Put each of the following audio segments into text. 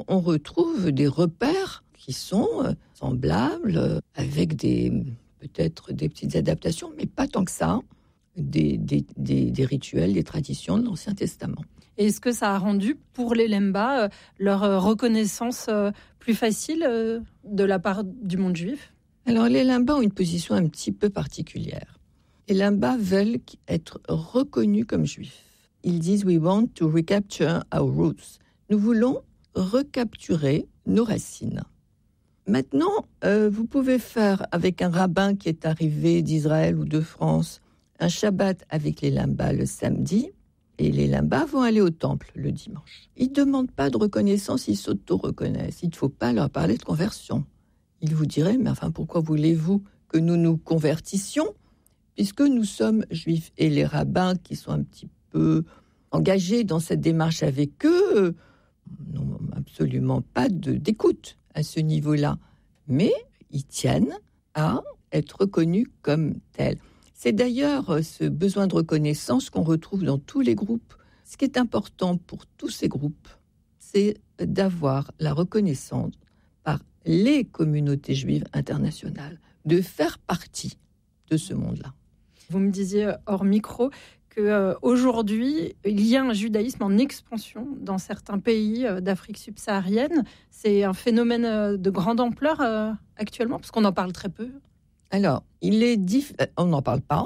on retrouve des repères qui sont semblables, avec peut-être des petites adaptations, mais pas tant que ça, des rituels, des traditions de l'Ancien Testament. Et est-ce que ça a rendu pour les Lemba leur reconnaissance plus facile de la part du monde juif ? Alors les Lemba ont une position un petit peu particulière. Les Lemba veulent être reconnus comme juifs. Ils disent « We want to recapture our roots ». Nous voulons recapturer nos racines. Maintenant, vous pouvez faire avec un rabbin qui est arrivé d'Israël ou de France un Shabbat avec les Lemba le samedi, et les Lemba vont aller au temple le dimanche. Ils ne demandent pas de reconnaissance, ils s'auto-reconnaissent. Il ne faut pas leur parler de conversion. Ils vous diraient, mais enfin, pourquoi voulez-vous que nous nous convertissions, puisque nous sommes juifs? Et les rabbins qui sont un petit peu engagés dans cette démarche avec eux n'ont absolument pas d'écoute à ce niveau-là. Mais ils tiennent à être reconnus comme tels. C'est d'ailleurs ce besoin de reconnaissance qu'on retrouve dans tous les groupes. Ce qui est important pour tous ces groupes, c'est d'avoir la reconnaissance par les communautés juives internationales, de faire partie de ce monde-là. Vous me disiez hors micro qu'aujourd'hui, il y a un judaïsme en expansion dans certains pays d'Afrique subsaharienne. C'est un phénomène de grande ampleur actuellement, parce qu'on en parle très peu. Alors, on n'en parle pas.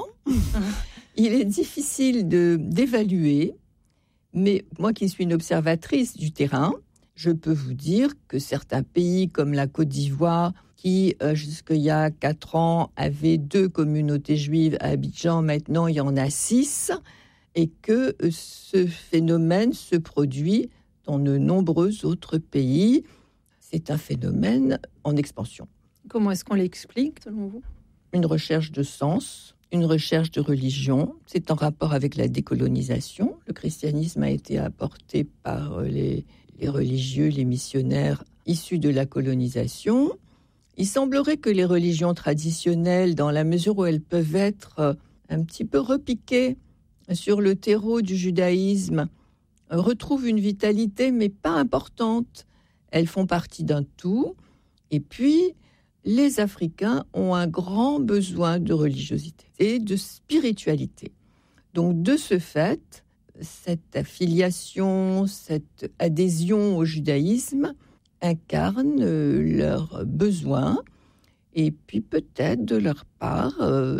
Il est difficile d'évaluer, mais moi qui suis une observatrice du terrain, je peux vous dire que certains pays comme la Côte d'Ivoire, qui jusqu'il y a 4 ans avait 2 communautés juives à Abidjan, maintenant il y en a 6, et que ce phénomène se produit dans de nombreux autres pays. C'est un phénomène en expansion. Comment est-ce qu'on l'explique, selon vous ? Une recherche de sens, une recherche de religion. C'est en rapport avec la décolonisation. Le christianisme a été apporté par les religieux, les missionnaires issus de la colonisation. Il semblerait que les religions traditionnelles, dans la mesure où elles peuvent être un petit peu repiquées sur le terreau du judaïsme, retrouvent une vitalité, mais pas importante. Elles font partie d'un tout. Et puis, les Africains ont un grand besoin de religiosité et de spiritualité. Donc, de ce fait, cette affiliation, cette adhésion au judaïsme incarne leurs besoins. Et puis, peut-être de leur part,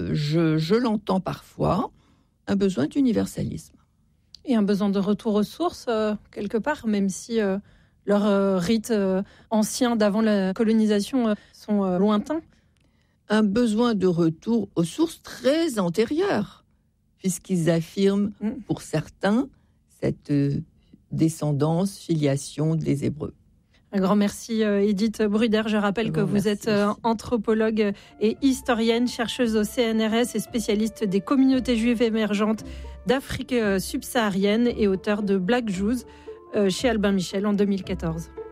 je l'entends parfois, un besoin d'universalisme. Et un besoin de retour aux sources, quelque part, même si leurs rites anciens d'avant la colonisation sont lointains. Un besoin de retour aux sources très antérieures, puisqu'ils affirment, pour certains, cette descendance, filiation des Hébreux. Un grand merci Edith Bruder. Je rappelle que vous êtes anthropologue et historienne, chercheuse au CNRS et spécialiste des communautés juives émergentes d'Afrique subsaharienne et auteur de Black Jews chez Albin Michel en 2014.